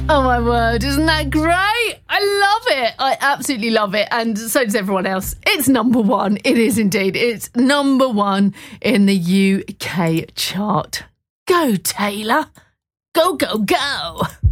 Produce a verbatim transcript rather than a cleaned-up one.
Oh my word, isn't that great? I love it. I absolutely love it. And so does everyone else. It's number one. It is indeed. It's number one in the U K chart. Go, Taylor. Go, go, go.